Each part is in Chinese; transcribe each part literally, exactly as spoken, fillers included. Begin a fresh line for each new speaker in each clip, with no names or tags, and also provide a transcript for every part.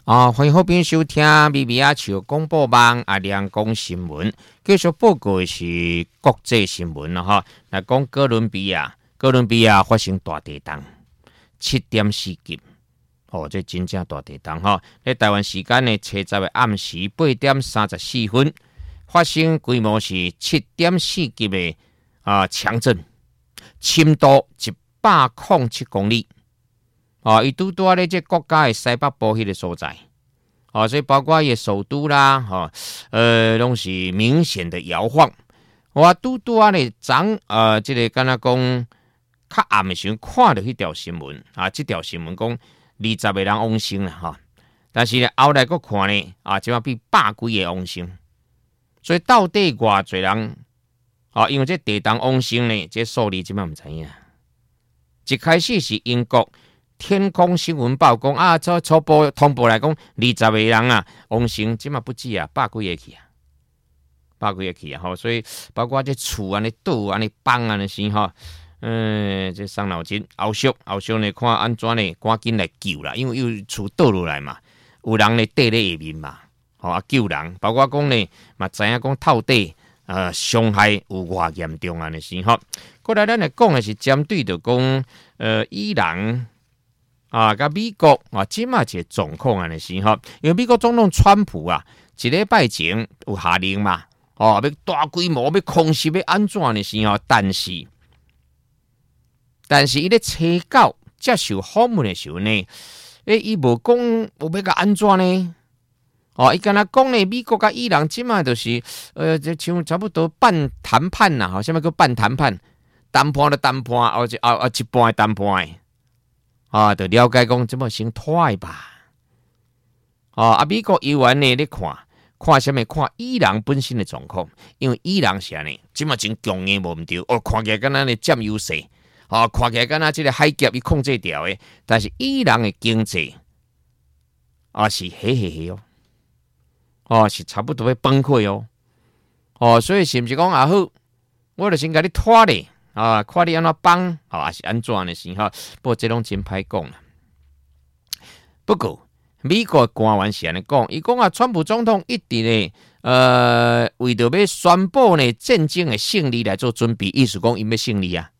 啊，欢迎好朋友收听咪咪啊笑广播网阿亮讲新闻。继续报告的是国际新闻啦哈。来讲哥伦比亚，哥伦比亚发生大地震，七点四级。哦，这真正大地震哈！在台湾时间呢，七十的暗时八点三十四分，发生规模是七点四级的啊强震，深度一百零七公里。哦，伊拄拄咧，这国家的西北部迄个所在，哦，所以包括伊首都啦，哈、哦，呃，拢是明显的摇晃。我拄拄啊咧，昨呃，这个敢若讲较暗的时候看到迄条新闻啊，这条新闻讲二十个人往生啦，哈，但是咧后来佫看咧，啊，即码比百几个往生，所以到底偌侪人啊？因为这地震往生咧，这数字即码毋知影。一开始是英国天空新闻报讲啊，初初步通报来讲，二十个人啊，往生即嘛不止啊，百几个去啊，百几个去啊，吼，所以包括这厝安尼倒安尼崩安尼是吼，嗯，这伤脑筋。后续后续呢，看安怎呢，赶紧来救啦，因为有厝倒落来嘛，有人呢跌咧下面嘛，吼啊救人，包括讲呢，嘛知影讲到底呃伤害有偌严重安尼是吼。过来咱来讲的是针对着讲呃伊朗。啊，甲美国啊，即马一个状况安尼是吼，因为美国总统川普啊，一礼拜前有下令嘛，哦，要大规模要空袭要安怎呢是吼，但是但是伊咧初九接受访问的时候呢，诶，伊无讲有要甲安怎呢？哦，伊敢若讲呢，美国甲伊朗即马就是呃，就像差不多半谈判啦，吼，啥物叫半谈判？谈判的谈判，后一后后一半的谈判的。啊，就了解讲怎么先拖吧。啊，啊，美国议员呢，咧看看什么？看伊朗本身的状况，因为伊朗是安尼，即嘛真强硬无毋对，哦，看起来敢若咧占优势，哦，看起来敢若即个海峡伊控制掉的，但是伊朗的经济啊是嘿嘿嘿哦，哦是差不多要崩溃哦，哦，所以是毋是讲啊好，我就先甲你拖咧。啊，看你安怎帮，好、啊、还是安怎的是哈？不过这拢真歹讲啦。不过美国官员是安尼讲，伊讲啊，川普总统一直呢，呃，为着要宣布呢战争的胜利来做准备，意思讲伊要胜利啊。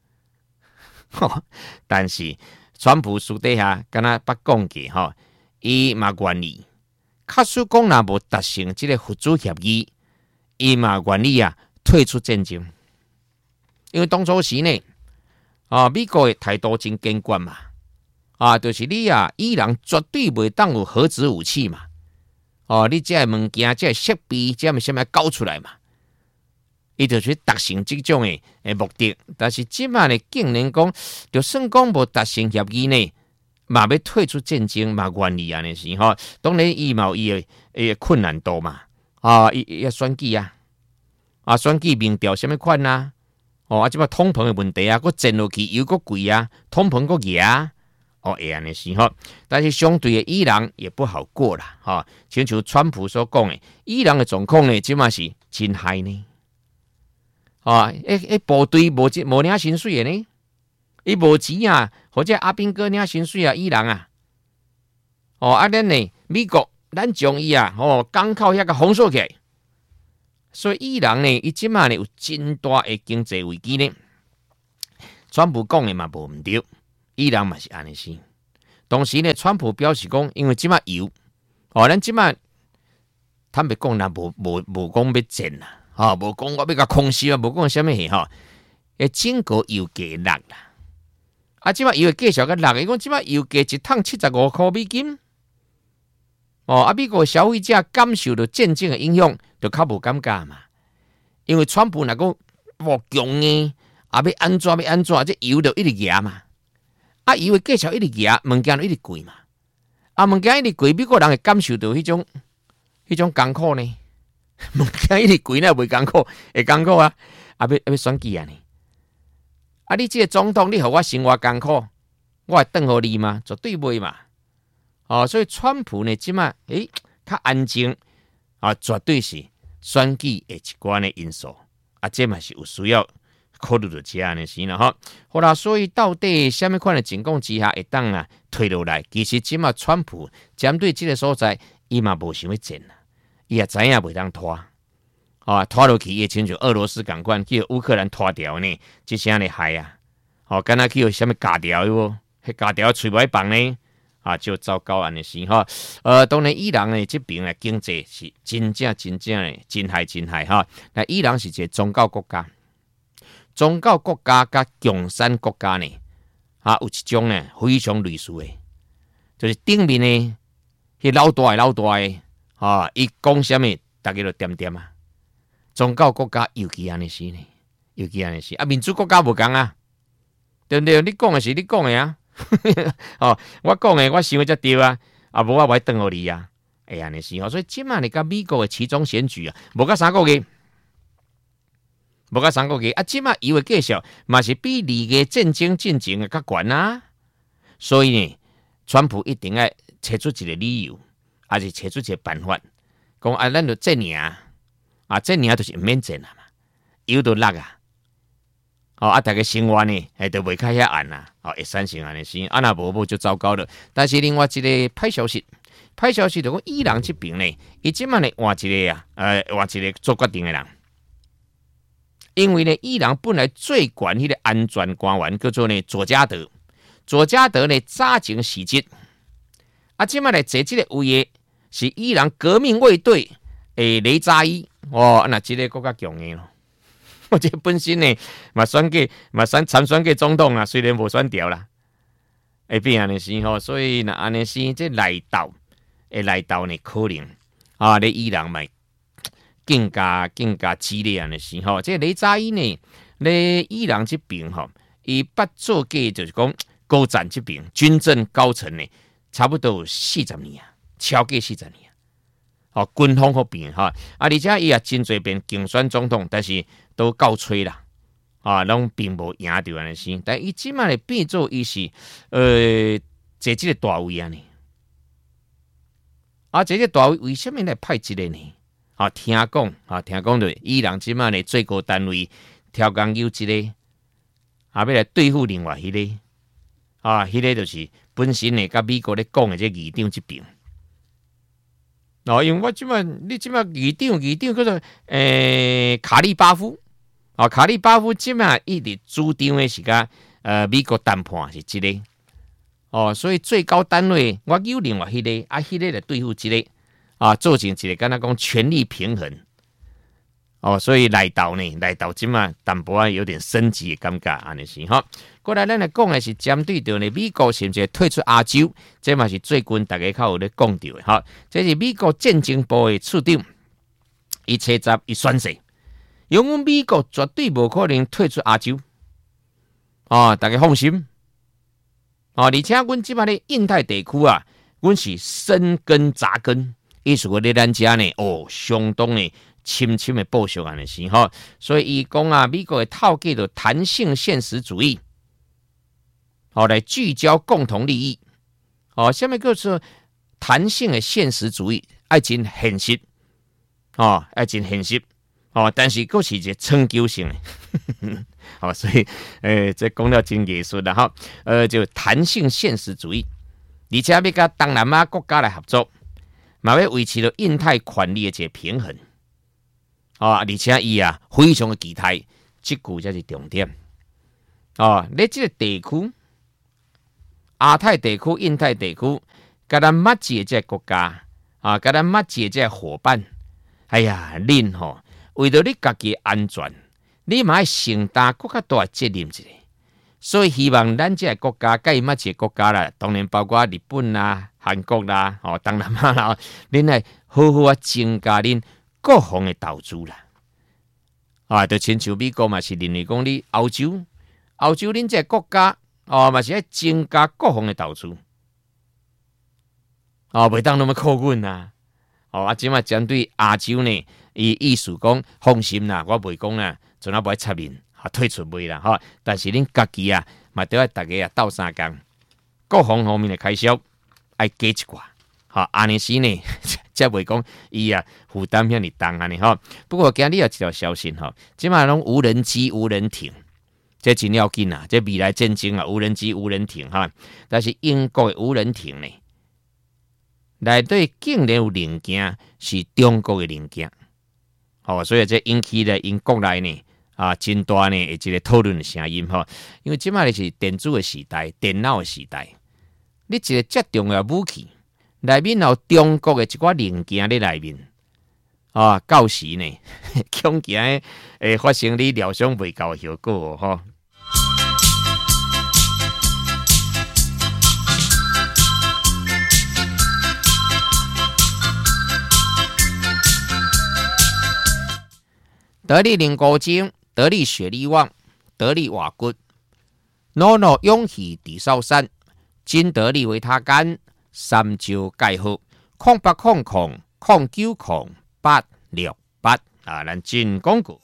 但是川普私底下敢若捌讲过吼，伊嘛愿意，假使讲若无达成这个核子协议，伊嘛愿意啊退出战争。因为当初时呢，啊，美国的态度真坚决嘛，啊，就是你啊，伊朗绝对袂当有核子武器嘛，哦、啊，你这物件、这设备、这物什么搞出来嘛，伊就是达成这种的诶目的。但是即马呢，竟然讲，就算讲无达成协议呢，嘛要退出战争嘛，愿意安尼是吼。当然伊嘛有伊的诶困难度嘛，啊，伊要选举啊，啊，选举民调什么款啊？哦，啊，即摆通膨的问题啊，佫震落去，油佫贵啊，通膨佫热啊，哦，会安尼是吼。但是相对的，伊朗也不好过啦，哈、哦。亲像川普所讲的，伊朗的状况呢，即马是真害呢。啊、哦，诶诶，部队无无领薪水的呢，伊无钱啊，或者阿兵哥领薪水啊，伊朗啊，哦，啊，咱呢，美国咱将伊啊，哦，港口遐个封锁起来。所以伊朗呢，伊即马呢有真大的经济危机呢。川普讲的嘛无毋对，伊朗嘛是安尼是。同时呢，川普表示讲，因为即马油，哦，咱即马坦白讲，咱无无无讲要战啦，吼，无讲我要甲空袭啊，无讲啥物事吼，诶，整个油价落啦。啊，即马油会继续个落，伊讲即马油价一桶七十五块美金。哦，啊，美国消费者感受到战争的影响，就较无感觉嘛。因为川普若讲哇强硬，啊要安怎要安怎，这油就一直压嘛。啊，油会继续一直压，物件就一直贵嘛。啊，物件一直贵，美国人会感受到迄种迄种艰苦呢。物件一直贵呢，袂艰苦，会艰苦啊。啊，要要选举啊呢。啊，你这个总统，你互我生活艰苦，我会等互你吗？绝对袂嘛。哦，所以川普呢，即马诶较安静啊，绝对是选举的一关的因素啊，这嘛是有需要考虑到这样的事啦哈。好啦，所以到底什么款的情况之下会当啊退落来。其實即馬川普針對這個所在，伊嘛無想要戰啦，伊也知影袂當拖，啊拖落去也親像俄羅斯共款，叫烏克蘭拖掉呢，即聲嚟害啊！哦，敢若叫啥物假掉喎？迄假掉喙袂放呢？啊，就糟糕安尼是吼。呃，當然伊朗呢這邊嘅經濟是真正真正嘅真害真害哈。那伊朗是一個宗教國家，宗教國家甲共產國家呢，啊有一種呢非常類似嘅，就是頂面呢，迄老大嘅老大嘅，啊，伊講啥物，大家就點點啊。宗教國家尤其安尼是呢，尤其安尼是啊，民主國家無共啊，對唔對？你講嘅是你講嘅啊。哦，我講嘅，我想嘅才對啊，啊無我會轉互你啊，哎呀，你是吼，所以即馬你甲美國嘅期中選舉啊，無甲三個月，無甲三個月啊，即馬伊會繼續，嘛是比二個戰爭進程嘅較懸啊，所以呢，川普一定要找出一個理由，還是找出一個辦法，講啊，咱就這樣啊，這樣就是唔免戰啦嘛，有就落啊。哦，啊，大家生活呢，誒，都袂較遐暗啦，哦，會產生安尼先，啊，若無無就糟糕了。但是另外一個歹消息，歹消息就講伊朗這邊呢，伊即馬呢換一個啊，呃，換一個做決定的人，因為呢，伊朗本來最懸迄個安全官員叫做呢佐加德，佐加德呢早前辭職，啊，即馬來坐這個位嘅是伊朗革命衛隊誒雷扎伊，哦，那這個更加強嘅咯。我這本身呢，嘛選過，嘛選參選過總統啊，雖然無選掉啦，會變安尼是吼，所以若安尼是，這來到，會來到呢可能啊，你伊朗咪更加更加激烈安尼是吼，這雷扎伊呢，你伊朗這邊吼，伊捌做過就是講高層這邊軍政高層呢，差不多四十年啊，超過四十年。哦，軍方嗰邊哈，啊，而且伊也真濟遍競選總統，但是都夠吹啦，啊，攏並無贏到安尼先。但伊即馬咧變做伊是，呃，坐即個大位啊呢，啊，坐即個大位為什麼來派即個呢？啊，聽講，啊，聽講就伊朗即馬咧最高單位調工有即個，啊，要來對付另外迄個，啊，迄個就是本身咧甲美國咧講嘅即議長即邊。哦，因為我即馬你即馬議長議長叫做誒卡利巴夫，哦，卡利巴夫即馬一直主張嘅是甲呃美國談判是即個，哦，所以最高單位我有另外迄個，啊，迄個來對付即個，啊，做成一個敢若講權力平衡，哦，所以來到呢，來到即馬淡薄仔有點升級嘅感覺，安尼是吼。過來咱來講嘅是針對到呢美國是毋是退出亞洲，這嘛是最近大家較有咧講到嘅，吼。這是美國戰爭部嘅處長，伊七十伊宣誓，因為美國絕對無可能退出亞洲，哦，大家放心，哦，而且阮即馬咧印太地區啊，阮是生根扎根，意思講咧咱遮呢，哦，相當呢。深深的報銷安尼是吼，所以伊講啊，美國會透過着彈性現實主義，哦來聚焦共同利益。哦，下面叫做彈性的現實主義，愛真現實，哦，愛真現實，哦，但是佫是一個長久性的，哦，所以誒、呃，這講了真藝術啦，吼，呃，就彈性現實主義，而且要甲東南亞國家來合作，嘛要維持着印太權力的一個平衡。哦，而且伊啊非常的期待，這句才是重點。哦，你這個地區，亞太地區、印太地區，甲咱密切的這個國家，啊，甲咱密切的這個夥伴，哎呀，恁吼，為了你家己安全，你嘛要承擔更較大責任一個。所以希望咱這個國家，甲伊密切的國家啦，當然包括日本啦、韓國啦、哦，東南亞啦，恁來好好啊增加恁各方的投資啦，啊，就親像美國嘛是認為講你歐洲，歐洲恁這個國家，哦，嘛是要增加各方的投資，哦，袂當那麼靠阮啦，哦，啊，即嘛針對亞洲呢，伊意思講放心啦，我袂講啦，盡量袂插面，啊，退出袂啦，哈，但是恁家己啊，嘛都要大家啊鬥相共，各方方面的開銷愛加一寡，哈，安尼是呢。才袂講伊啊負擔遐爾重安尼吼。不過今日有一條消息吼，即馬攏無人機、無人艇， 这真要紧啊！这未来战争啊，无人机、无人艇哈，但是英国的无人艇呢，内底竟然有零件是中国的零件，哦，所以这引起了英国内呢啊真大呢一个讨论的声音哈。因为即摆是电子的时代、电脑的时代，你一个遮重要武器，内面有中国的一寡零件在内面。啊，到时呢，恐惊会发生你料想未到的效果哦，吼。得力零古精，得力雪力旺，得力瓦骨 ，Nono 勇气地少山，金得力维他干，三招介好，空八空空空九空。八六八啊，咱进广告。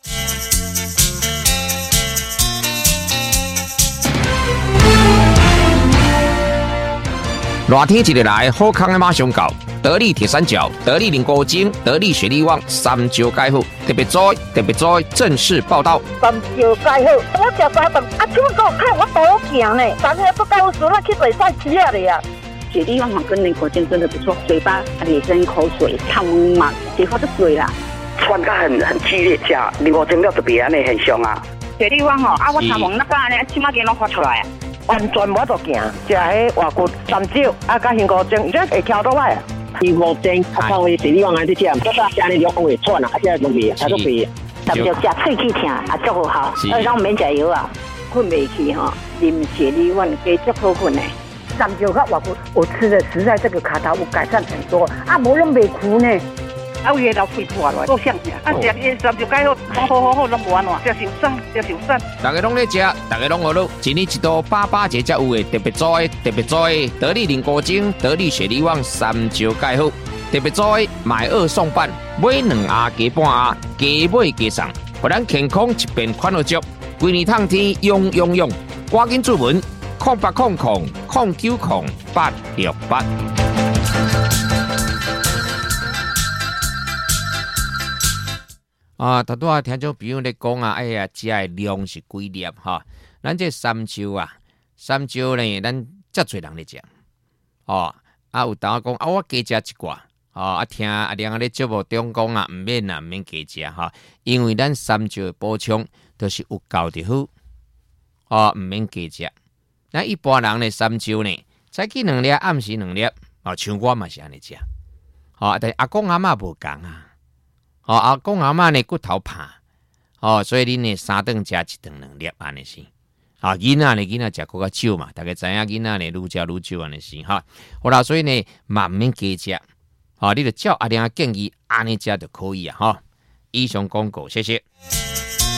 热天一日来，好康的马上到。得力铁三角、得力零股精、得力雪力旺三招介好，特别在特别在正式报道。
三招介好，我食三顿，啊，怎么给我看我多行呢？昨天不介绍那去做菜吃啊的呀。
雪力旺跟零口精真的不错，嘴巴咧生口水，汤嘛，结果就水啦。
酸感很很激烈，吃零口精料特别安尼很凶啊。
雪力旺吼，啊我头毛那个安尼，起码给拢发出来啊。
完全无得行，食迄外骨三招，啊加零口精，这会挑倒来啊。
零口精啊，靠位雪力旺安尼吃，这个安尼两会喘啊，啊这容易，啊都肥。
三招食喙齿疼，啊足好，而且免食药啊，困袂去吼，啉雪力旺加足好困的。
三九个我我吃的实在这个卡塔乌改善很多啊，无拢袂苦呢，
啊有老肺破了，够香啊！食伊三九介好，好好好好拢无安怎，食受伤，食受伤。
大家拢咧食，大家拢学咯，一年一度八八节才有的特别做的，特别做的得力零股精、得力雪力旺三招介好，特别做的买二送半，买两盒加半盒，加买加送，互咱健康一边款好足，规年通天用用用，赶紧注文。空八空空空九空八六八。啊，头拄啊听种朋友咧讲啊，哎呀，食的量是几粒哈？咱这三招啊，三招呢，咱遮侪人咧食。哦，啊有当讲啊，我加食一寡。哦，啊听啊两个咧节目中讲啊，毋免啊，毋免加食哈，因为咱三招的补充都是有够就好。哦，毋免加食。咱一般人咧三招呢，早起两粒，暗时两粒，哦，像我嘛是安尼食。哦，但阿公阿嬷无共啊。哦，阿公阿嬷呢骨头怕，哦，所以恁呢三顿食一顿两粒安尼是。啊，囡仔呢囡仔食搁较少嘛，大家知影囡仔呢愈食愈少安尼是哈。好啦，所以呢嘛毋免加食，哦，你著照阿娘建议安尼食就可以啊哈。以上广告，谢谢。